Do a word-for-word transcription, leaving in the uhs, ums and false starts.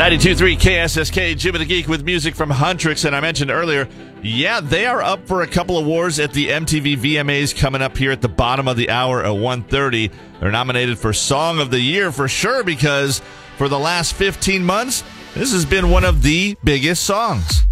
ninety-two point three K S S K, Jim and the Geek with music from Huntrix. And I mentioned earlier, yeah, they are up for a couple awards at the M T V V M As coming up here at the bottom of the hour at one thirty. They're nominated for Song of the Year for sure, because for the last fifteen months, this has been one of the biggest songs.